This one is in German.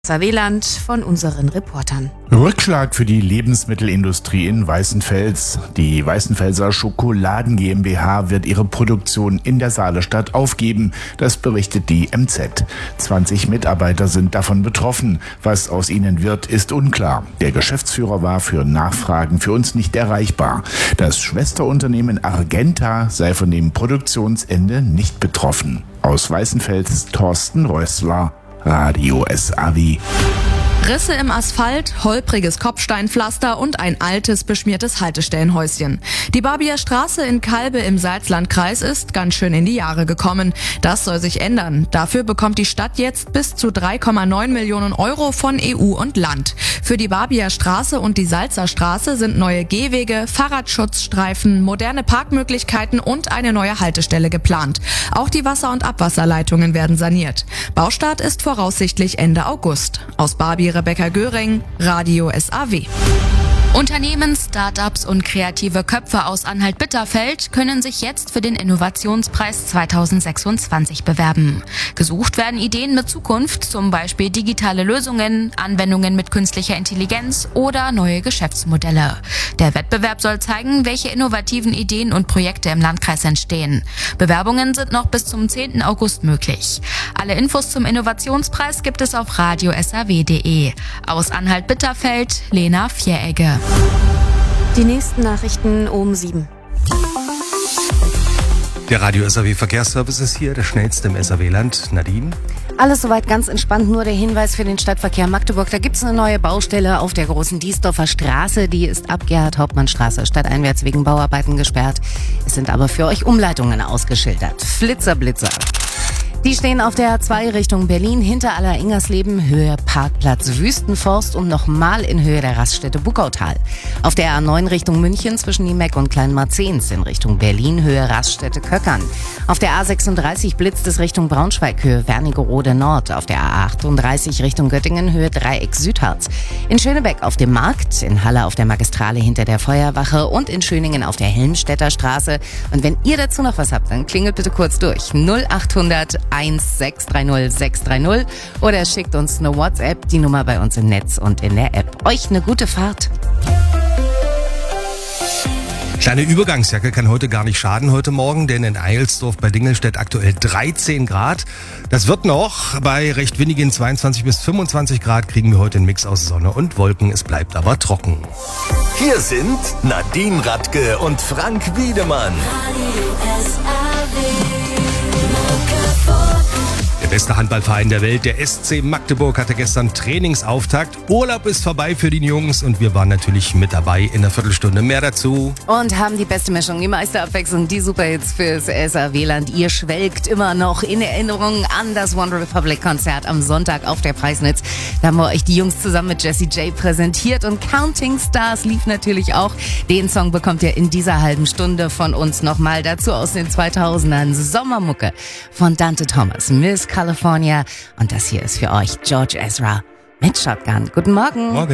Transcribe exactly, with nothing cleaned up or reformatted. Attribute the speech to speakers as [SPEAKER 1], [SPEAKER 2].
[SPEAKER 1] Sauerland von unseren Reportern.
[SPEAKER 2] Rückschlag für die Lebensmittelindustrie in Weißenfels. Die Weißenfelser Schokoladen GmbH wird ihre Produktion in der Saalestadt aufgeben. Das berichtet die M Z. zwanzig Mitarbeiter sind davon betroffen. Was aus ihnen wird, ist unklar. Der Geschäftsführer war für Nachfragen für uns nicht erreichbar. Das Schwesterunternehmen Argenta sei von dem Produktionsende nicht betroffen. Aus Weißenfels Thorsten Rössler, Radio S A W.
[SPEAKER 3] Risse im Asphalt, holpriges Kopfsteinpflaster und ein altes, beschmiertes Haltestellenhäuschen. Die Barbier Straße in Calbe im Salzlandkreis ist ganz schön in die Jahre gekommen. Das soll sich ändern. Dafür bekommt die Stadt jetzt bis zu drei Komma neun Millionen Euro von E U und Land. Für die Barbier Straße und die Salzer Straße sind neue Gehwege, Fahrradschutzstreifen, moderne Parkmöglichkeiten und eine neue Haltestelle geplant. Auch die Wasser- und Abwasserleitungen werden saniert. Baustart ist voraussichtlich Ende August. Aus Barbier Rebecca Göring, Radio S A W.
[SPEAKER 4] Unternehmen, Start-ups und kreative Köpfe aus Anhalt-Bitterfeld können sich jetzt für den Innovationspreis zweitausendsechsundzwanzig bewerben. Gesucht werden Ideen mit Zukunft, zum Beispiel digitale Lösungen, Anwendungen mit künstlicher Intelligenz oder neue Geschäftsmodelle. Der Wettbewerb soll zeigen, welche innovativen Ideen und Projekte im Landkreis entstehen. Bewerbungen sind noch bis zum zehnten August möglich. Alle Infos zum Innovationspreis gibt es auf radio s a w punkt d e. Aus Anhalt-Bitterfeld, Lena Vieregge.
[SPEAKER 1] Die nächsten Nachrichten um sieben.
[SPEAKER 5] Der Radio S A W Verkehrsservice ist hier, der schnellste im S A W-Land. Nadine?
[SPEAKER 6] Alles soweit ganz entspannt, nur der Hinweis für den Stadtverkehr Magdeburg. Da gibt's eine neue Baustelle auf der großen Diesdorfer Straße. Die ist ab Gerhard-Hauptmann-Straße stadteinwärts wegen Bauarbeiten gesperrt. Es sind aber für euch Umleitungen ausgeschildert. Flitzer, Blitzer. Die stehen auf der A zwei Richtung Berlin hinter Aller-Ingersleben, Höhe Parkplatz Wüstenforst und nochmal in Höhe der Raststätte Buckautal. Auf der A neun Richtung München zwischen Niemeck und Kleinmarzens in Richtung Berlin, Höhe Raststätte Köckern. Auf der A sechsunddreißig blitzt es Richtung Braunschweig, Höhe Wernigerode Nord. Auf der A achtunddreißig Richtung Göttingen, Höhe Dreieck Südharz. In Schönebeck auf dem Markt, in Halle auf der Magistrale hinter der Feuerwache und in Schöningen auf der Helmstedter Straße. Und wenn ihr dazu noch was habt, dann klingelt bitte kurz durch. null achthundert eins sechs drei null sechs drei null oder schickt uns eine WhatsApp, die Nummer bei uns im Netz und in der App. Euch eine gute Fahrt.
[SPEAKER 5] Kleine Übergangsjacke kann heute gar nicht schaden heute Morgen, denn in Eilsdorf bei Dingelstedt aktuell dreizehn Grad. Das wird noch. Bei recht wenigen zweiundzwanzig bis fünfundzwanzig Grad kriegen wir heute einen Mix aus Sonne und Wolken. Es bleibt aber trocken.
[SPEAKER 7] Hier sind Nadine Radke und Frank Wiedemann.
[SPEAKER 5] Der beste Handballverein der Welt, der S C Magdeburg, hatte gestern Trainingsauftakt. Urlaub ist vorbei für die Jungs und wir waren natürlich mit dabei in einer Viertelstunde. Mehr dazu.
[SPEAKER 6] Und haben die beste Mischung, die meiste Abwechslung, die Superhits fürs S A W-Land. Ihr schwelgt immer noch in Erinnerung an das One Republic Konzert am Sonntag auf der Preisnitz. Da haben wir euch die Jungs zusammen mit Jessie J präsentiert und Counting Stars lief natürlich auch. Den Song bekommt ihr in dieser halben Stunde von uns nochmal dazu aus den zweitausendern. Sommermucke von Dante Thomas, Miss California. Und das hier ist für euch George Ezra mit Shotgun. Guten Morgen.
[SPEAKER 5] Morgen.